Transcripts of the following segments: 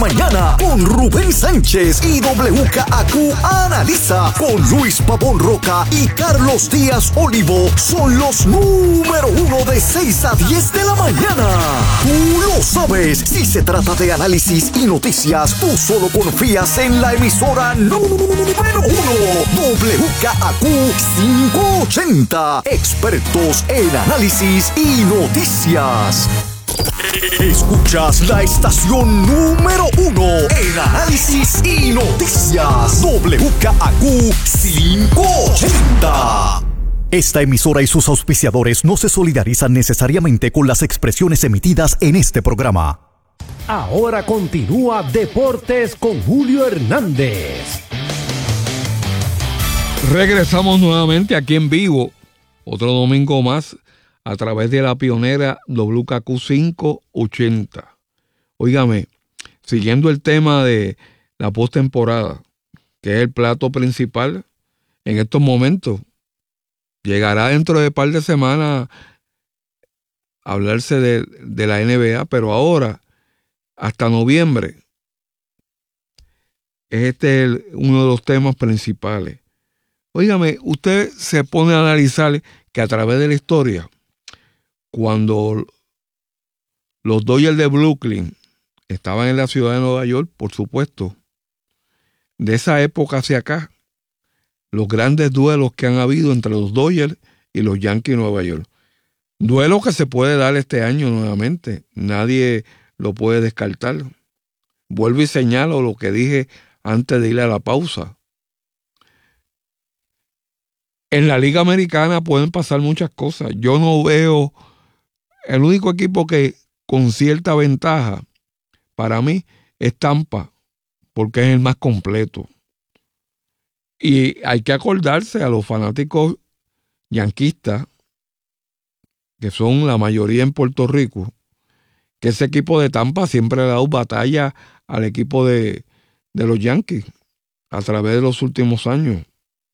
Mañana con Rubén Sánchez y WKAQ analiza con Luis Pavón Roca y Carlos Díaz Olivo. Son los número 1 de 6 a 10 de la mañana. Tú lo sabes. Si se trata de análisis y noticias, tú solo confías en la emisora número 1. WKAQ 580. Expertos en análisis y noticias. Escuchas la estación número 1 en análisis y noticias. WKAQ 580. Esta emisora y sus auspiciadores no se solidarizan necesariamente con las expresiones emitidas en este programa. Ahora continúa Deportes con Julio Hernández. Regresamos nuevamente aquí en vivo, otro domingo más, a través de la pionera WKAQ 580. Óigame, siguiendo el tema de la postemporada, que es el plato principal en estos momentos, llegará dentro de un par de semanas a hablarse de la NBA, pero ahora, hasta noviembre, es uno de los temas principales. Óigame, usted se pone a analizar que a través de la historia, cuando los Dodgers de Brooklyn estaban en la ciudad de Nueva York, por supuesto, de esa época hacia acá, los grandes duelos que han habido entre los Dodgers y los Yankees de Nueva York. Duelo que se puede dar este año nuevamente. Nadie lo puede descartar. Vuelvo y señalo lo que dije antes de ir a la pausa. En la Liga Americana pueden pasar muchas cosas. Yo no veo... El único equipo que con cierta ventaja para mí es Tampa, porque es el más completo. Y hay que acordarse a los fanáticos yanquistas, que son la mayoría en Puerto Rico, que ese equipo de Tampa siempre le ha dado batalla al equipo de los Yankees a través de los últimos años.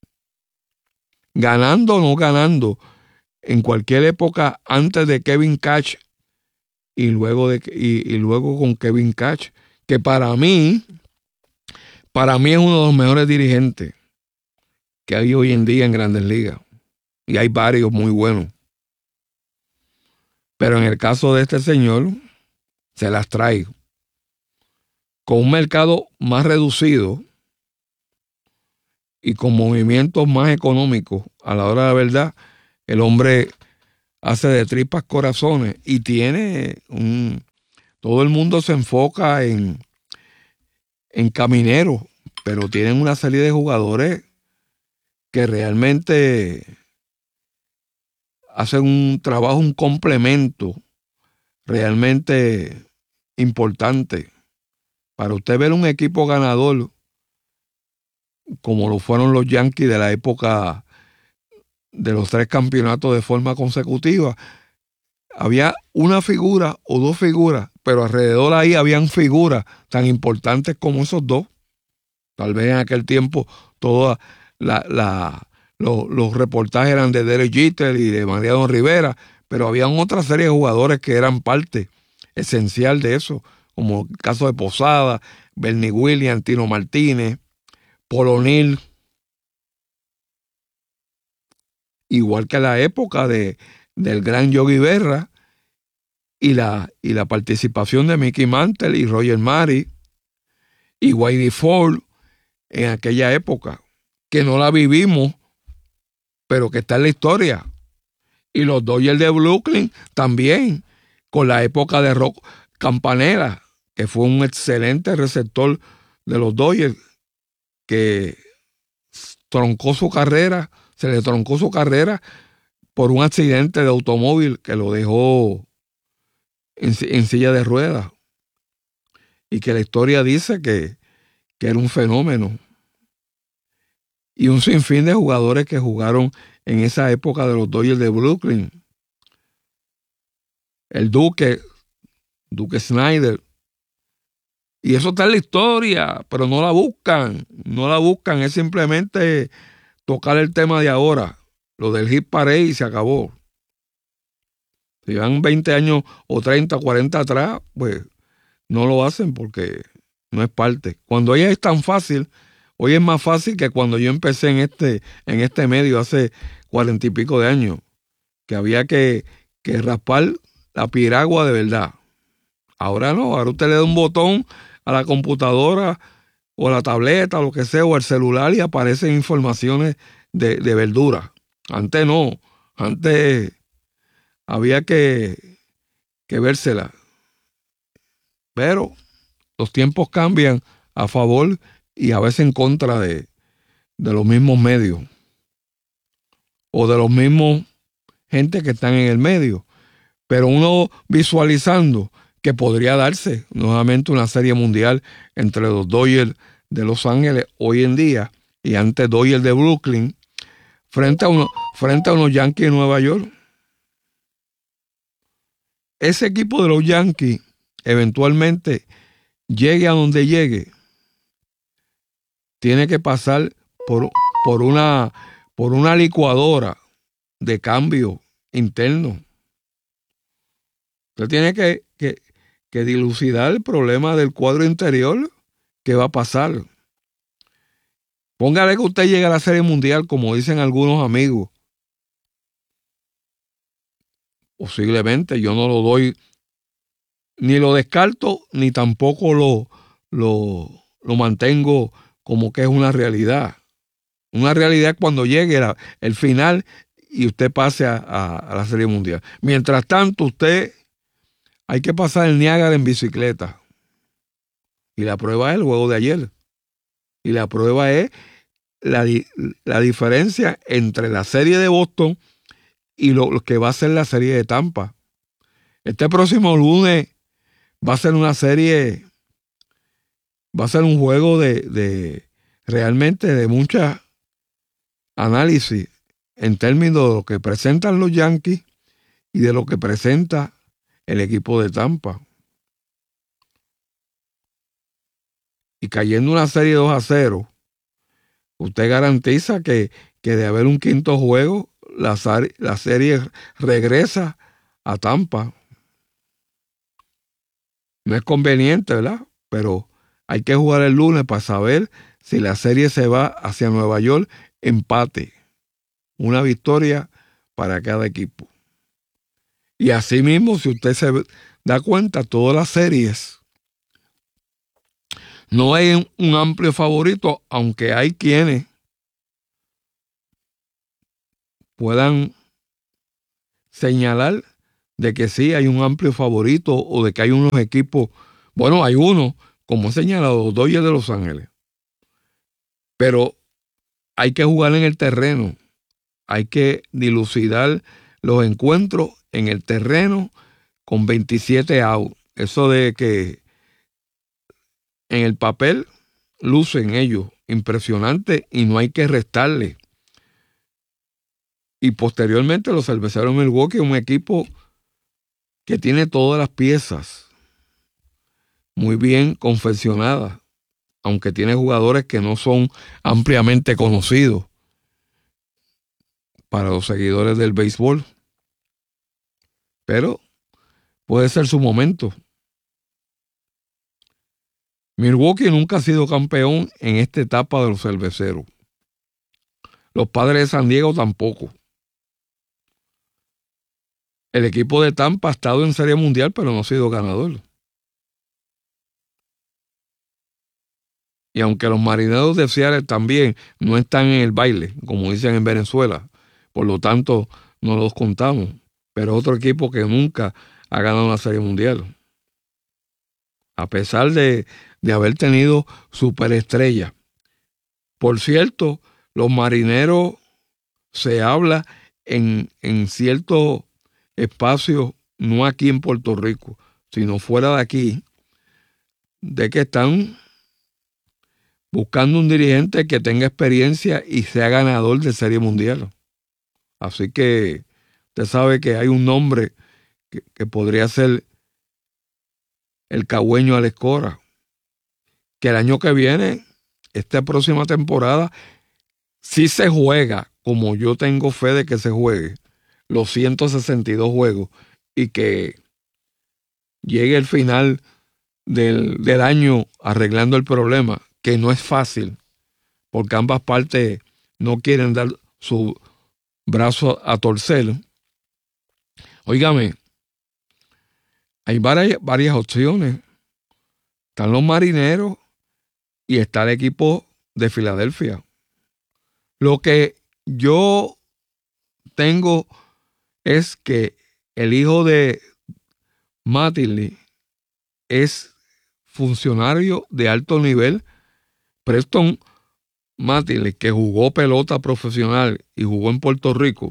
Ganando o no ganando, en cualquier época antes de Kevin Cash y luego con Kevin Cash, que para mí es uno de los mejores dirigentes que hay hoy en día en Grandes Ligas. Y hay varios muy buenos. Pero en el caso de este señor, se las trae. Con un mercado más reducido y con movimientos más económicos, a la hora de la verdad, el hombre hace de tripas corazones y todo el mundo se enfoca en camineros, pero tienen una serie de jugadores que realmente hacen un trabajo, un complemento realmente importante. Para usted ver un equipo ganador, como lo fueron los Yankees de la época de los 3 campeonatos de forma consecutiva, había una figura o 2 figuras, pero alrededor ahí habían figuras tan importantes como esos 2. Tal vez en aquel tiempo todos los reportajes eran de Derek Jeter y de Mariano Rivera, pero habían otra serie de jugadores que eran parte esencial de eso, como el caso de Posada, Bernie Williams, Tino Martínez, Paul O'Neill. Igual que la época del gran Yogi Berra y la participación de Mickey Mantle y Roger Maris y Whitey Ford en aquella época, que no la vivimos, pero que está en la historia. Y los Dodgers de Brooklyn también, con la época de Rock Campanella, que fue un excelente receptor de los Dodgers, que se le troncó su carrera por un accidente de automóvil que lo dejó en silla de ruedas. Y que la historia dice que era un fenómeno. Y un sinfín de jugadores que jugaron en esa época de los Dodgers de Brooklyn. El Duque Snyder. Y eso está en la historia, pero no la buscan, es simplemente tocar el tema de ahora, lo del hit parade, y se acabó. Si van 20 años o 30, 40 atrás, pues no lo hacen porque no es parte. Cuando hoy es tan fácil, hoy es más fácil que cuando yo empecé en este medio hace 40 y pico de años, que había que raspar la piragua de verdad. Ahora no, ahora usted le da un botón a la computadora o a la tableta, o lo que sea, o al celular y aparecen informaciones de verdura. Antes no, antes había que vérsela. Pero los tiempos cambian a favor y a veces en contra de los mismos medios o de los mismos gente que están en el medio. Pero uno visualizando que podría darse nuevamente una serie mundial entre los Dodgers de Los Ángeles hoy en día y antes Dodgers de Brooklyn frente a unos Yankees de Nueva York. Ese equipo de los Yankees eventualmente, llegue a donde llegue, tiene que pasar por una licuadora de cambio interno. Usted tiene que dilucidar el problema del cuadro interior que va a pasar. Póngale que usted llegue a la Serie Mundial, como dicen algunos amigos. Posiblemente, yo no lo doy, ni lo descarto, ni tampoco lo mantengo como que es una realidad. Una realidad cuando llegue el final y usted pase a la Serie Mundial. Mientras tanto, hay que pasar el Niágara en bicicleta. Y la prueba es el juego de ayer. Y la prueba es la diferencia entre la serie de Boston y lo que va a ser la serie de Tampa. Este próximo lunes va a ser una serie, va a ser un juego realmente de mucha análisis en términos de lo que presentan los Yankees y de lo que presenta el equipo de Tampa. Y cayendo una serie 2-0, usted garantiza que de haber un quinto juego, la serie regresa a Tampa. No es conveniente, ¿verdad? Pero hay que jugar el lunes para saber si la serie se va hacia Nueva York, empate. Una victoria para cada equipo. Y así mismo, si usted se da cuenta, todas las series, no hay un amplio favorito, aunque hay quienes puedan señalar de que sí hay un amplio favorito o de que hay unos equipos. Bueno, hay uno, como he señalado, los Dodgers de Los Ángeles. Pero hay que jugar en el terreno. Hay que dilucidar los encuentros en el terreno con 27 outs. Eso de que en el papel lucen ellos impresionante y no hay que restarle. Y posteriormente los Cerveceros de Milwaukee, un equipo que tiene todas las piezas muy bien confeccionadas, aunque tiene jugadores que no son ampliamente conocidos para los seguidores del béisbol. Pero puede ser su momento. Milwaukee nunca ha sido campeón en esta etapa de los Cerveceros. Los Padres de San Diego tampoco. El equipo de Tampa ha estado en Serie Mundial, pero no ha sido ganador. Y aunque los Marineros de Seattle también no están en el baile, como dicen en Venezuela, por lo tanto no los contamos. Pero otro equipo que nunca ha ganado una Serie Mundial. A pesar de haber tenido superestrellas. Por cierto, los Marineros se habla en ciertos espacios, no aquí en Puerto Rico, sino fuera de aquí, de que están buscando un dirigente que tenga experiencia y sea ganador de Serie Mundial. Así que usted sabe que hay un nombre que podría ser el cagüeño Alex Cora, que el año que viene, esta próxima temporada, si se juega, como yo tengo fe de que se juegue, los 162 juegos y que llegue el final del año arreglando el problema, que no es fácil, porque ambas partes no quieren dar su brazo a torcer. Óigame, hay varias opciones. Están los Marineros y está el equipo de Filadelfia. Lo que yo tengo es que el hijo de Mattingly es funcionario de alto nivel. Preston Mattingly, que jugó pelota profesional y jugó en Puerto Rico,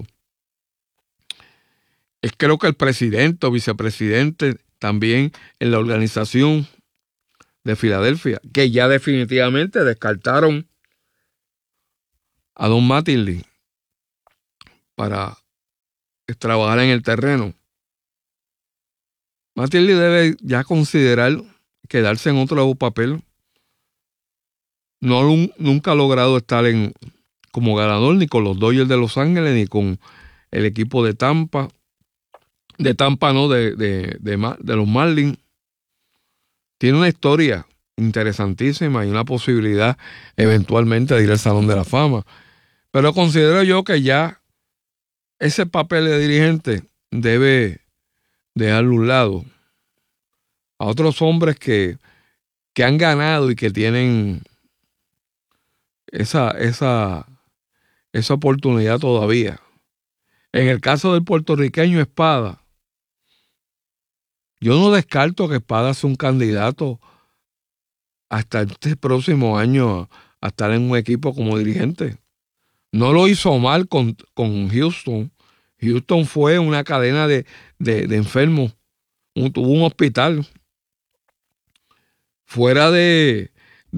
es creo que el presidente o vicepresidente también en la organización de Filadelfia, que ya definitivamente descartaron a Don Mattingly para trabajar en el terreno. Mattingly debe ya considerar quedarse en otro papel. Nunca ha logrado estar como ganador ni con los Dodgers de Los Ángeles ni con el equipo de Tampa. De Tampa no, de los Marlins. Tiene una historia interesantísima y una posibilidad eventualmente de ir al Salón de la Fama. Pero considero yo que ya ese papel de dirigente debe dejarlo a un lado. A otros hombres que han ganado y que tienen esa oportunidad todavía. En el caso del puertorriqueño Espada, yo no descarto que Espada sea un candidato hasta este próximo año a estar en un equipo como dirigente. No lo hizo mal con Houston. Houston fue una cadena de enfermos. Tuvo un hospital. Fuera de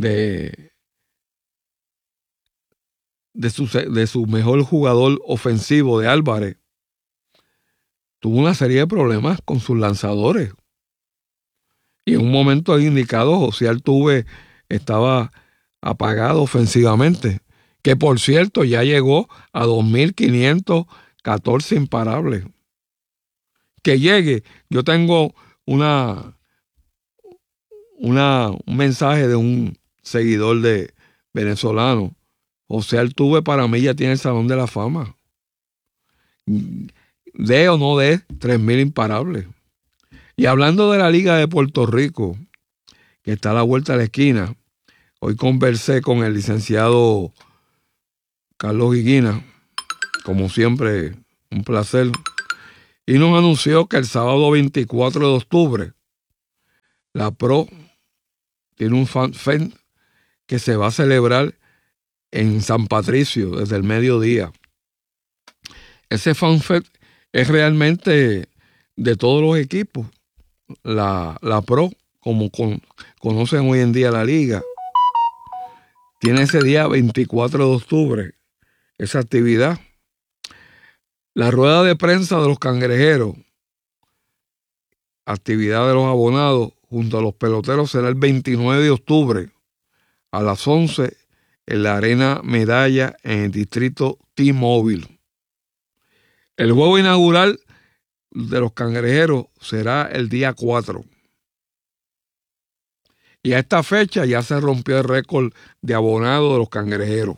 su mejor jugador ofensivo, de Álvarez, tuvo una serie de problemas con sus lanzadores. Y en un momento indicado, José Altuve estaba apagado ofensivamente, que por cierto ya llegó a 2.514 imparables. Que llegue, yo tengo un mensaje de un seguidor de venezolano. José Altuve para mí ya tiene el Salón de la Fama. De o no de 3.000 imparables. Y hablando de la Liga de Puerto Rico, que está a la vuelta de la esquina, hoy conversé con el licenciado Carlos Higuina, como siempre, un placer, y nos anunció que el sábado 24 de octubre la Pro tiene un FanFest que se va a celebrar en San Patricio desde el mediodía. Ese FanFest es realmente de todos los equipos. La Pro, como conocen hoy en día la liga, tiene ese día 24 de octubre esa actividad. La rueda de prensa de los Cangrejeros, actividad de los abonados junto a los peloteros, será el 29 de octubre a las 11 en la Arena Medalla en el distrito T-Mobile. El juego inaugural de los Cangrejeros será el día 4. Y a esta fecha ya se rompió el récord de abonados de los Cangrejeros.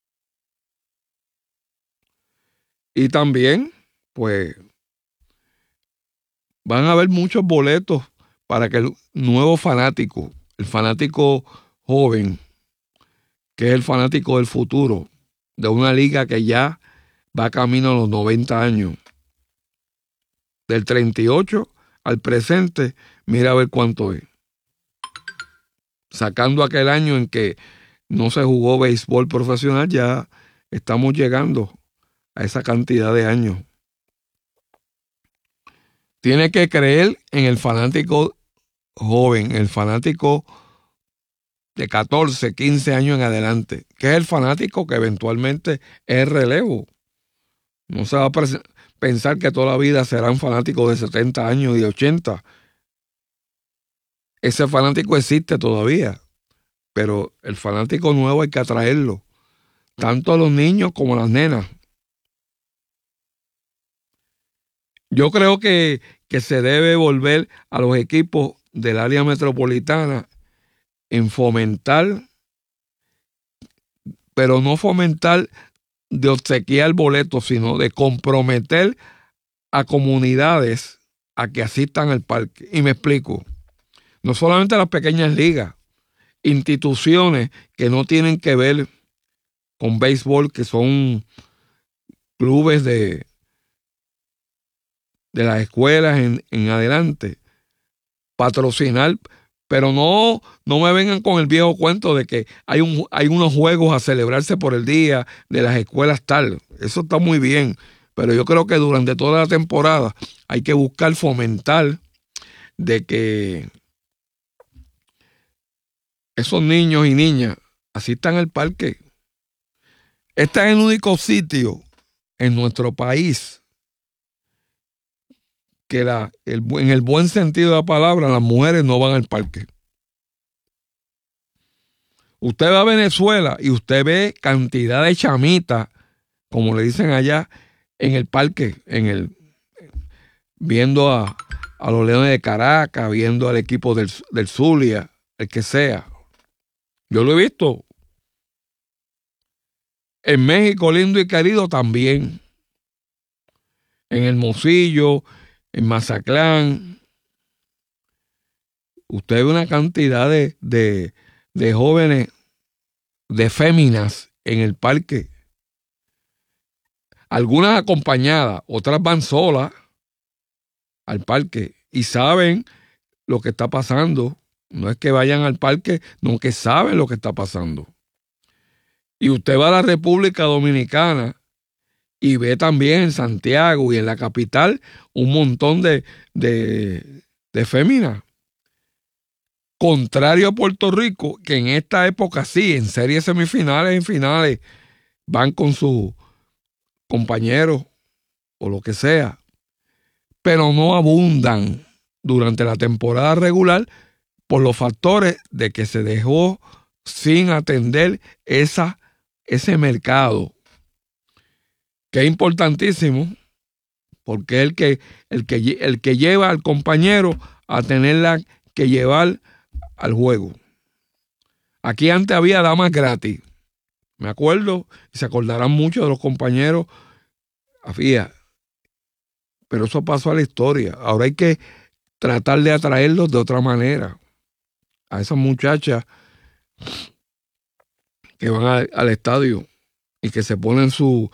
Y también, pues, van a haber muchos boletos para que el nuevo fanático, el fanático joven, que es el fanático del futuro, de una liga que ya va camino a los 90 años, del 38 al presente, mira a ver cuánto es. Sacando aquel año en que no se jugó béisbol profesional, ya estamos llegando a esa cantidad de años. Tiene que creer en el fanático joven, el fanático de 14, 15 años en adelante, que es el fanático que eventualmente es relevo. No se va a pensar que toda la vida serán fanáticos de 70 años y de 80. Ese fanático existe todavía, pero el fanático nuevo hay que atraerlo, tanto a los niños como a las nenas. Yo creo que se debe volver a los equipos del área metropolitana en fomentar, pero no fomentar de obsequiar boletos, sino de comprometer a comunidades a que asistan al parque. Y me explico. No solamente las pequeñas ligas, instituciones que no tienen que ver con béisbol, que son clubes de las escuelas en adelante, patrocinar, pero no me vengan con el viejo cuento de que hay unos juegos a celebrarse por el día de las escuelas tal. Eso está muy bien, pero yo creo que durante toda la temporada hay que buscar fomentar de que esos niños y niñas asistan al parque. Este es el único sitio en nuestro país que en el buen sentido de la palabra, las mujeres no van al parque. Usted va a Venezuela y usted ve cantidad de chamitas, como le dicen allá, en el parque, viendo a los Leones de Caracas, viendo al equipo del Zulia, el que sea. Yo lo he visto. En México, lindo y querido, también. En Hermosillo, en Mazatlán. Usted ve una cantidad de jóvenes, de féminas en el parque. Algunas acompañadas, otras van solas al parque y saben lo que está pasando. No es que vayan al parque, no, que saben lo que está pasando. Y usted va a la República Dominicana y ve también en Santiago y en la capital un montón de féminas. Contrario a Puerto Rico, que en esta época sí, en series semifinales, en finales, van con sus compañeros o lo que sea, pero no abundan durante la temporada regular por los factores de que se dejó sin atender ese mercado, que es importantísimo, porque es el que lleva al compañero a tenerla que llevar al juego. Aquí antes había damas gratis, me acuerdo, y se acordarán mucho de los compañeros, había, pero eso pasó a la historia. Ahora hay que tratar de atraerlos de otra manera a esas muchachas que van al estadio y que se ponen su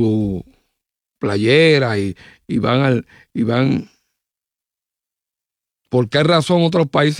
playera y van. ¿Por qué razón otros países